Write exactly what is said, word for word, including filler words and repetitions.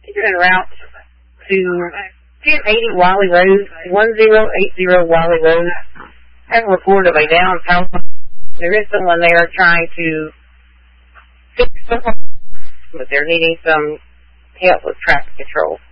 You're en route to ten eighty Wally Road, one zero eight zero Wally Road. I have a report of a down power. There is someone there trying to fix the but they're needing some help with traffic control.